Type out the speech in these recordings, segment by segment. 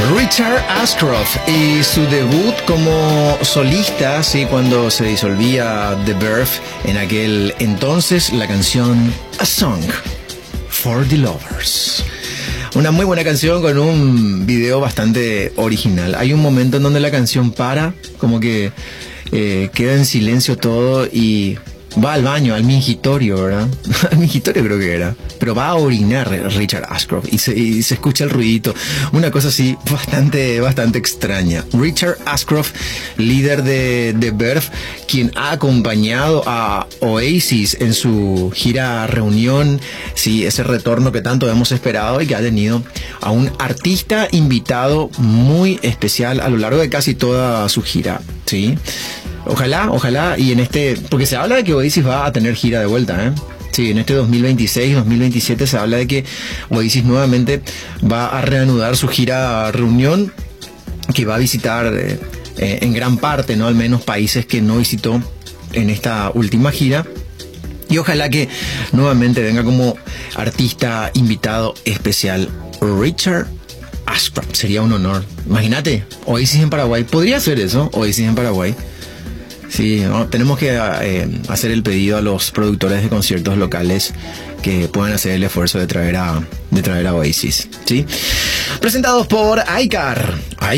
Richard Ashcroft y su debut como solista, sí, cuando se disolvía The Verve en aquel entonces, la canción A Song for the Lovers. Una muy buena canción con un video bastante original. Hay un momento en donde la canción para, como que queda en silencio todo y va al baño, al mingitorio, ¿verdad? Al mingitorio creo que era. Pero va a orinar Richard Ashcroft y se escucha el ruidito. Una cosa así bastante extraña. Richard Ashcroft, líder de The Verve, quien ha acompañado a Oasis en su gira Reunión, sí, ese retorno que tanto hemos esperado y que ha tenido a un artista invitado muy especial a lo largo de casi toda su gira, ¿sí? Ojalá, y porque se habla de que Oasis va a tener gira de vuelta, ¿eh? Sí, en este 2026, 2027 se habla de que Oasis nuevamente va a reanudar su gira Reunión, que va a visitar en gran parte, ¿no? Al menos países que no visitó en esta última gira. Y ojalá que nuevamente venga como artista invitado especial Richard Ashcroft. Sería un honor. Imagínate, Oasis en Paraguay. Podría ser eso, Oasis en Paraguay. Sí, ¿no? Tenemos que hacer el pedido a los productores de conciertos locales que puedan hacer el esfuerzo de traer a Oasis, ¿sí? Presentados por iCar.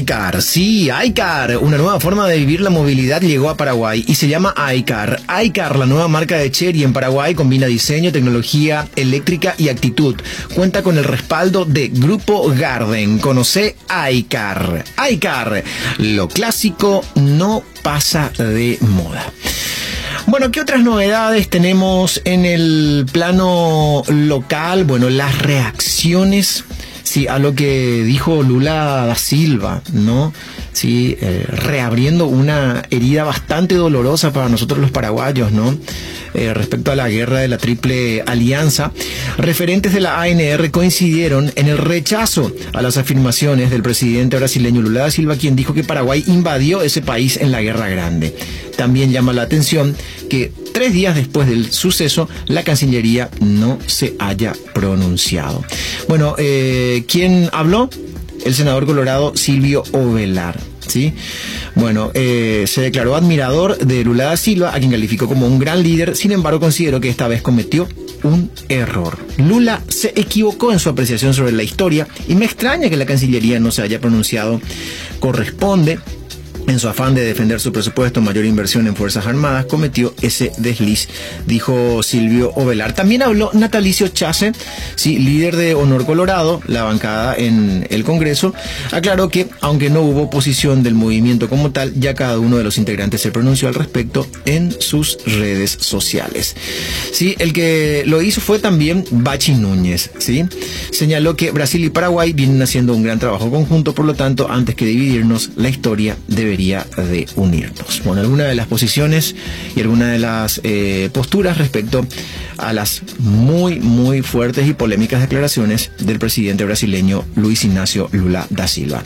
iCar, una nueva forma de vivir la movilidad llegó a Paraguay y se llama iCar. iCar, la nueva marca de Chery en Paraguay, combina diseño, tecnología eléctrica y actitud. Cuenta con el respaldo de Grupo Garden. Conoce iCar. iCar, lo clásico no pasa de moda. Bueno, ¿qué otras novedades tenemos en el plano local? Bueno, las reacciones, sí, a lo que dijo Lula da Silva, ¿no? Sí, reabriendo una herida bastante dolorosa para nosotros los paraguayos, ¿no? Respecto a la guerra de la Triple Alianza, referentes de la ANR coincidieron en el rechazo a las afirmaciones del presidente brasileño Lula da Silva, quien dijo que Paraguay invadió ese país en la Guerra Grande. También llama la atención que 3 días después del suceso, la Cancillería no se haya pronunciado. Bueno, ¿quién habló? El senador colorado Silvio Ovelar, ¿sí? Bueno, se declaró admirador de Lula da Silva, a quien calificó como un gran líder. Sin embargo, consideró que esta vez cometió un error. Lula se equivocó en su apreciación sobre la historia y me extraña que la Cancillería no se haya pronunciado. Corresponde, en su afán de defender su presupuesto, mayor inversión en Fuerzas Armadas, cometió ese desliz, dijo Silvio Ovelar. También habló Natalicio Chase, sí, líder de Honor Colorado, la bancada en el Congreso. Aclaró que, aunque no hubo oposición del movimiento como tal, ya cada uno de los integrantes se pronunció al respecto en sus redes sociales. Sí, el que lo hizo fue también Bachi Núñez, ¿sí? Señaló que Brasil y Paraguay vienen haciendo un gran trabajo conjunto, por lo tanto, antes que dividirnos, la historia debería de unirnos. Bueno, alguna de las posiciones y alguna de las posturas respecto a las muy fuertes y polémicas declaraciones del presidente brasileño Luis Ignacio Lula da Silva.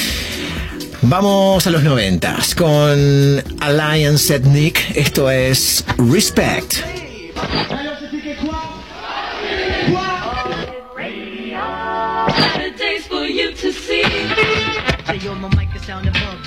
Vamos a los 90s con Alliance Ethnic. Esto es Respect. Saturdays for you to see. Yo, my mic is sounding bug.